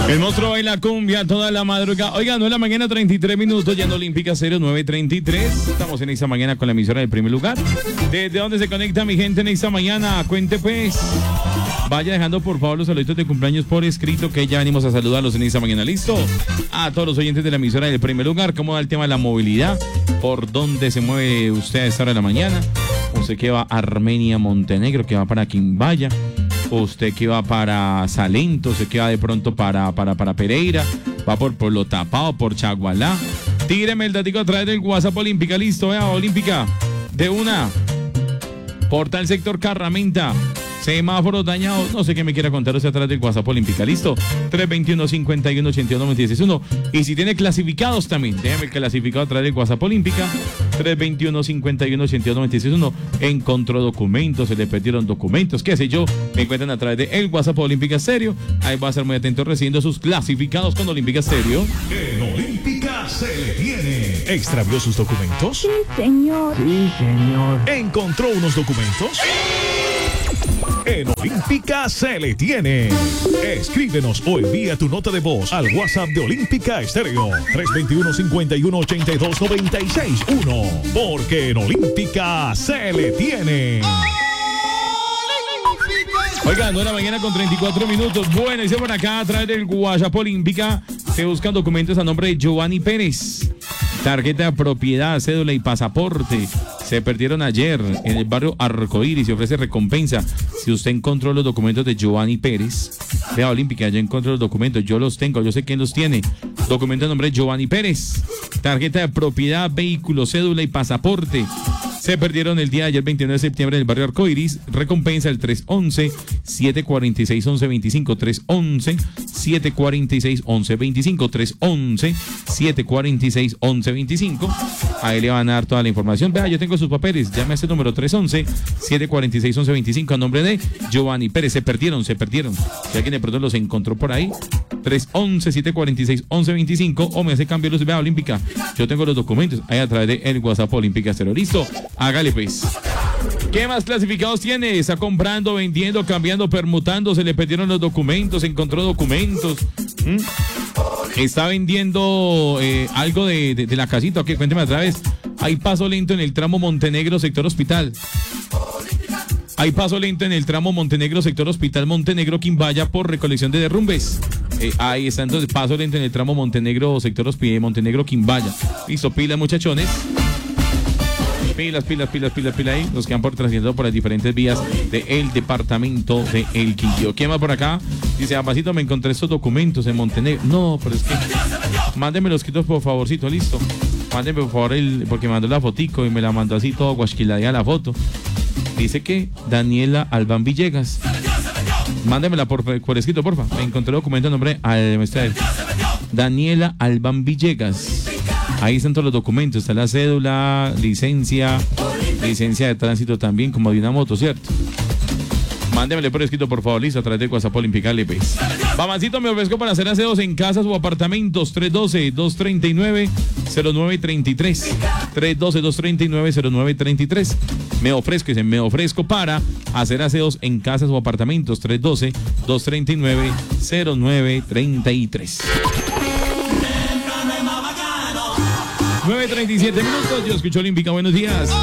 El monstruo baila cumbia toda la madrugada. Oiga, 9 de la mañana, 33 minutos, ya en Olímpica Estéreo 933. Estamos en esta mañana con la emisora del primer lugar. ¿Desde dónde se conecta mi gente en esta mañana? Cuente pues. Vaya dejando por favor los saluditos de cumpleaños por escrito, que ya venimos a saludarlos en esta mañana. ¿Listo? A todos los oyentes de la emisora del primer lugar, ¿cómo va el tema de la movilidad? ¿Por dónde se mueve usted a esta hora de la mañana? Usted que va a Armenia, Montenegro, que va para Quimbaya. Usted que va para Salento, usted que va de pronto para Pereira, va por Lo Tapado, por Chagualá. Tíreme el datico a través del WhatsApp Olímpica. Listo, vea, Olímpica. De una. Por tal sector Carramenta. Semáforos dañados, no sé qué me quiera contar usted a través del WhatsApp Olímpica, ¿listo? 321-51-81-96-1. Y si tiene clasificados también, déjeme el clasificado a través del WhatsApp Olímpica, 321-51-81-96-1. Encontró documentos, se le perdieron documentos, qué sé yo, me encuentran a través de el WhatsApp Olímpica Estéreo. Ahí va a ser muy atento recibiendo sus clasificados con Olímpica Estéreo. En Olímpica se le tiene. ¿Extravió sus documentos? Sí, señor. Sí, señor. ¿Encontró unos documentos? En Olímpica se le tiene. Escríbenos o envía tu nota de voz al WhatsApp de Olímpica Estéreo 321-5182-96-1. Porque en Olímpica se le tiene. Oigan, 9 de la mañana con 34 minutos. Bueno, dice por acá a través del WhatsApp Olímpica, se buscan documentos a nombre de Giovanni Pérez. Tarjeta de propiedad, cédula y pasaporte. Se perdieron ayer en el barrio Arcoíris. Se ofrece recompensa si usted encontró los documentos de Giovanni Pérez. Vea, Olímpica, yo encontré los documentos. Yo los tengo, yo sé quién los tiene. Documento a nombre de Giovanni Pérez. Tarjeta de propiedad, vehículo, cédula y pasaporte. Se perdieron el día de ayer, 29 de septiembre, en el barrio Arcoíris. Recompensa el 311-746-1125. 311-746-1125. 311-746-1125. Ahí le van a dar toda la información. Vea, yo tengo sus papeles. Llame a este número 311-746-1125 a nombre de Giovanni Pérez. Se perdieron. Si alguien de pronto los encontró por ahí, 311-746-1125 o me hace cambio los. Vea, Olímpica, yo tengo los documentos ahí a través de el WhatsApp Olímpica Estéreo. ¿Listo? Hágale pues. ¿Qué más clasificados tiene? Está comprando, vendiendo, cambiando, permutando. Se le perdieron los documentos, encontró documentos. Está vendiendo algo de la casita. Ok, cuénteme otra vez. Hay paso lento en el tramo Montenegro, sector Hospital. Hay paso lento en el tramo Montenegro, sector Hospital, Montenegro, Quimbaya, por recolección de derrumbes. Ahí está entonces, paso lento en el tramo Montenegro, sector Hospital, Montenegro, Quimbaya. Listo, pilas, muchachones. Pilas ahí, los que han transitado por las diferentes vías del departamento de El Quindío. ¿Quién más por acá? Dice, Ambacito, me encontré estos documentos en Montenegro. No, pero es que mándeme los quitos por favorcito, listo. Mándeme por favor porque me mandó la fotico y me la mandó así todo guasquiladía la foto. Dice que Daniela Albán Villegas. Mándemela por escrito, porfa. Me encontré el documento en nombre de Daniela Albán Villegas. Ahí están todos los documentos, está la cédula, licencia de tránsito también, como de una moto, ¿cierto? Mándemele por escrito, por favor, listo, a través de WhatsApp Olímpica LPs. Mamacito, me ofrezco para hacer aseos en casas o apartamentos. 312-239-0933. 312-239-0933. Me ofrezco para hacer aseos en casas o apartamentos. 312-239-0933. 9:37 minutos, yo escucho Olímpica, buenos días.